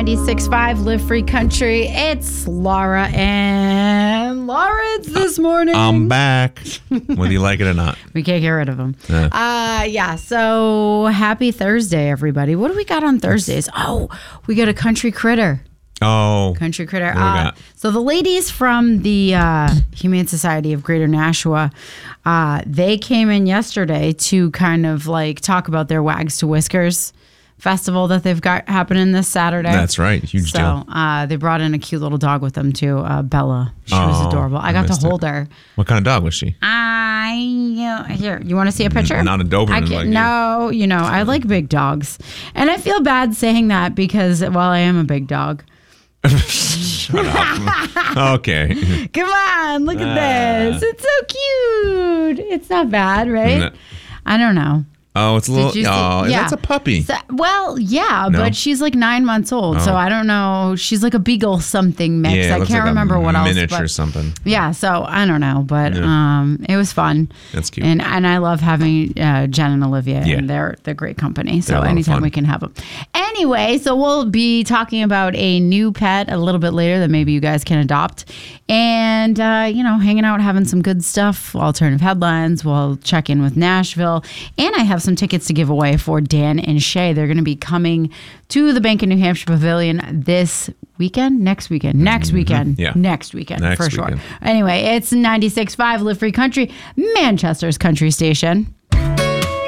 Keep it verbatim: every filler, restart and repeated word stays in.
ninety-six point five Live Free Country. It's Laura and Lawrence this morning. I'm back, whether you like it or not. We can't get rid of him. Yeah. Uh, yeah, so happy Thursday, everybody. What do we got on Thursdays? Oh, we got a country critter. Oh. Country critter. What do we Uh, got? so the ladies from the uh, Humane Society of Greater Nashua, uh, they came in yesterday to kind of like talk about their Wags to Whiskers festival that they've got happening this Saturday. That's right. Huge so, deal. uh, they brought in a cute little dog with them too, uh, Bella. She Oh, was adorable. I I got to missed hold it. her. What kind of dog was she? I uh, here. You want to see a picture? Not a Doberman I like can, you. no, you know I like big dogs, and I feel bad saying that because well, I am a big dog. Shut up. Okay. Come on, look at Ah. this. It's so cute. It's not bad, right? No. I don't know. Oh, it's a little. you see- Oh, yeah. that's a puppy. So, well, yeah, No? but she's like nine months old, so Oh. I don't know. She's like a beagle something mix. yeah, it I looks can't like remember a what else. miniature or But something. yeah, so I don't know, but Yeah. um, it was fun. That's cute. And and I love having uh, Jen and Olivia, Yeah. and they're they're great company. So They're a lot of anytime fun. we can have them. Anyway, so we'll be talking about a new pet a little bit later that maybe you guys can adopt, and uh, you know, hanging out, having some good stuff, alternative headlines. We'll check in with Nashville, and I have some tickets to give away for Dan and Shay. They're going to be coming to the Bank of New Hampshire Pavilion this weekend, next weekend, next weekend, Yeah. next weekend Next for sure. weekend. Anyway, it's ninety-six point five Live Free Country, Manchester's country station.